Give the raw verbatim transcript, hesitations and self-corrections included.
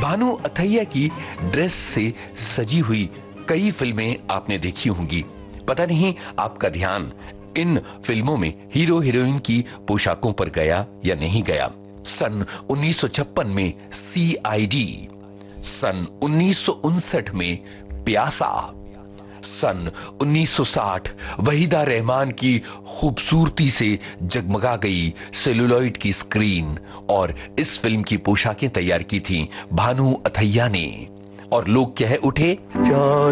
भानु अथैया की ड्रेस से सजी हुई कई फिल्में आपने देखी होंगी। पता नहीं आपका ध्यान इन फिल्मों में हीरो हीरोइन की पोशाकों पर गया या नहीं गया। सन उन्नीस सौ छप्पन में सी आई डी, सन उन्नीस सौ उनसठ में प्यासा, सन उन्नीस सौ साठ वहीदा रहमान की खूबसूरती से जगमगा गई सेलुलॉइड की स्क्रीन, और इस फिल्म की पोशाकें तैयार की थी भानु अथैया ने। और लोग कह उठे,